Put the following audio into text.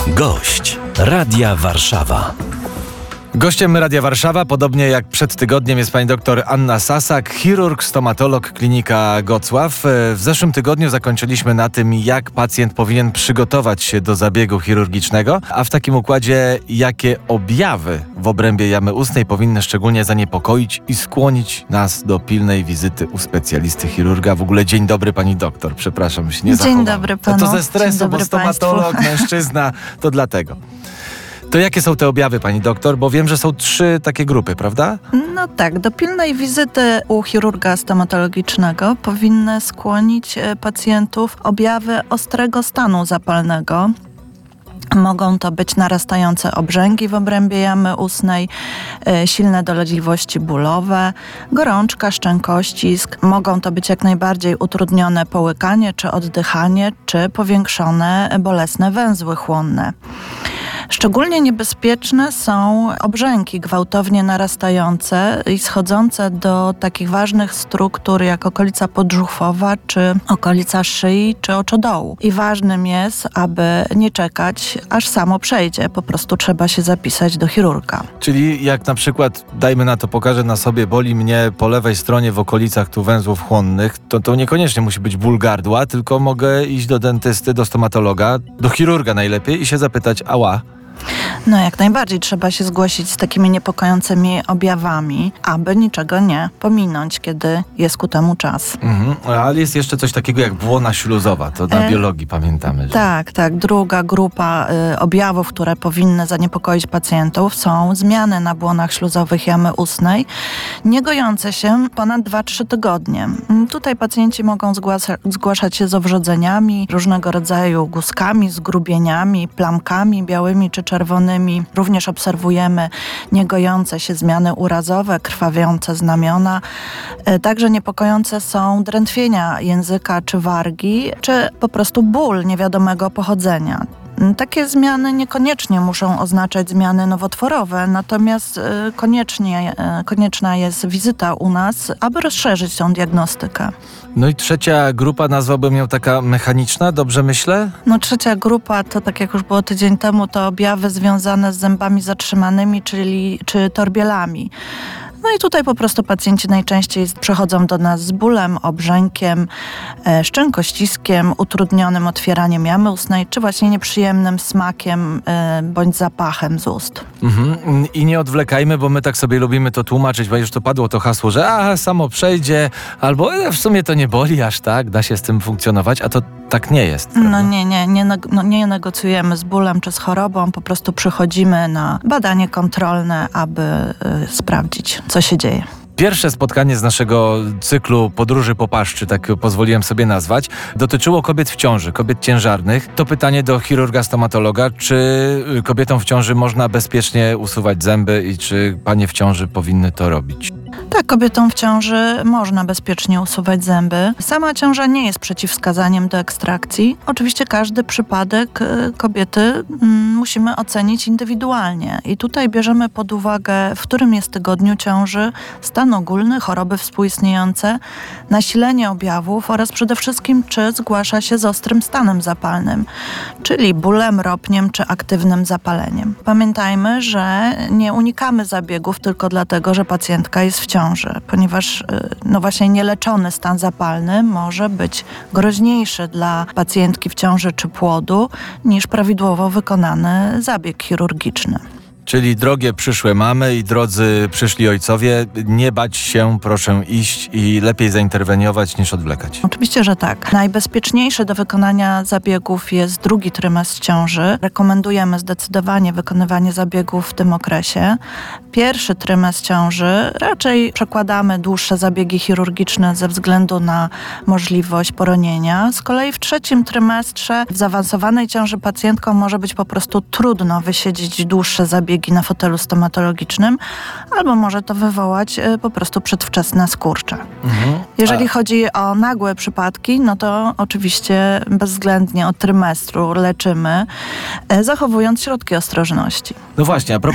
Gość Radia Warszawa. Gościem Radia Warszawa, podobnie jak przed tygodniem, jest pani doktor Anna Sasak, chirurg, stomatolog, klinika Gocław. W zeszłym tygodniu zakończyliśmy na tym, jak pacjent powinien przygotować się do zabiegu chirurgicznego, a w takim układzie, jakie objawy w obrębie jamy ustnej powinny szczególnie zaniepokoić i skłonić nas do pilnej wizyty u specjalisty chirurga. W ogóle dzień dobry pani doktor, przepraszam, się nie zachowałem. Dzień dobry panu. To ze stresu, bo stomatolog, państwu. mężczyzna, to dlatego. To jakie są te objawy, pani doktor? Bo wiem, że są 3 takie grupy, prawda? No tak, do pilnej wizyty u chirurga stomatologicznego powinny skłonić pacjentów objawy ostrego stanu zapalnego. Mogą to być narastające obrzęki w obrębie jamy ustnej, silne dolegliwości bólowe, gorączka, szczękościsk. Mogą to być jak najbardziej utrudnione połykanie czy oddychanie, czy powiększone bolesne węzły chłonne. Szczególnie niebezpieczne są obrzęki gwałtownie narastające i schodzące do takich ważnych struktur jak okolica podbrzuchowa, czy okolica szyi, czy oczodołu. I ważnym jest, aby nie czekać, aż samo przejdzie. Po prostu trzeba się zapisać do chirurga. Czyli jak na przykład, dajmy na to, pokażę na sobie, boli mnie po lewej stronie w okolicach tu węzłów chłonnych, to niekoniecznie musi być ból gardła, tylko mogę iść do dentysty, do stomatologa, do chirurga najlepiej i się zapytać, ała. No jak najbardziej trzeba się zgłosić z takimi niepokojącymi objawami, aby niczego nie pominąć, kiedy jest ku temu czas. Ale jest jeszcze coś takiego jak błona śluzowa, to na biologii pamiętamy. Że... Tak. Druga grupa objawów, które powinny zaniepokoić pacjentów, są zmiany na błonach śluzowych jamy ustnej, niegojące się ponad 2-3 tygodnie. Tutaj pacjenci mogą zgłaszać się z owrzodzeniami, różnego rodzaju guzkami, zgrubieniami, plamkami białymi czy czerwonymi. Również obserwujemy niegojące się zmiany urazowe, krwawiące znamiona. Także niepokojące są drętwienia języka czy wargi, czy po prostu ból niewiadomego pochodzenia. Takie niekoniecznie muszą oznaczać zmiany nowotworowe, natomiast konieczna jest wizyta u nas, aby rozszerzyć tą diagnostykę. No i trzecia grupa, nazwałbym ją taka mechaniczna, dobrze myślę? No trzecia grupa to, tak jak już było tydzień temu, to objawy związane z zębami zatrzymanymi, czy torbielami. No i tutaj po prostu pacjenci najczęściej przychodzą do nas z bólem, obrzękiem, szczękościskiem, utrudnionym otwieraniem jamy ustnej, czy właśnie nieprzyjemnym smakiem bądź zapachem z ust. I nie odwlekajmy, bo my tak sobie lubimy to tłumaczyć, bo już to padło to hasło, że samo przejdzie, albo w sumie to nie boli aż tak, da się z tym funkcjonować, a to tak nie jest. Prawda? Nie negocjujemy z bólem czy z chorobą, po prostu przychodzimy na badanie kontrolne, aby sprawdzić, co się dzieje. Pierwsze spotkanie z naszego cyklu Podróży po paszczy, tak pozwoliłem sobie nazwać, dotyczyło kobiet w ciąży, kobiet ciężarnych. To pytanie do chirurga stomatologa, czy kobietom w ciąży można bezpiecznie usuwać zęby i czy panie w ciąży powinny to robić? Tak, kobietom w ciąży można bezpiecznie usuwać zęby. Sama ciąża nie jest przeciwwskazaniem do ekstrakcji. Oczywiście każdy przypadek kobiety musimy ocenić indywidualnie. I tutaj bierzemy pod uwagę, w którym jest tygodniu ciąży, stan ogólny, choroby współistniejące, nasilenie objawów oraz przede wszystkim, czy zgłasza się z ostrym stanem zapalnym, czyli bólem, ropniem czy aktywnym zapaleniem. Pamiętajmy, że nie unikamy zabiegów tylko dlatego, że pacjentka jest w ciąży, ponieważ właśnie nieleczony stan zapalny może być groźniejszy dla pacjentki w ciąży czy płodu niż prawidłowo wykonany zabieg chirurgiczny. Czyli drogie przyszłe mamy i drodzy przyszli ojcowie, nie bać się, proszę iść i lepiej zainterweniować niż odwlekać. Oczywiście, że tak. Najbezpieczniejszy do wykonania zabiegów jest drugi trymestr ciąży. Rekomendujemy zdecydowanie wykonywanie zabiegów w tym okresie. Pierwszy trymestr ciąży raczej przekładamy dłuższe zabiegi chirurgiczne ze względu na możliwość poronienia. Z kolei w trzecim trymestrze w zaawansowanej ciąży pacjentkom może być po prostu trudno wysiedzieć dłuższe zabiegi na fotelu stomatologicznym, albo może to wywołać po prostu przedwczesne skurcze. Jeżeli chodzi o nagłe przypadki, no to oczywiście bezwzględnie od trymestru leczymy, zachowując środki ostrożności. No właśnie, a propos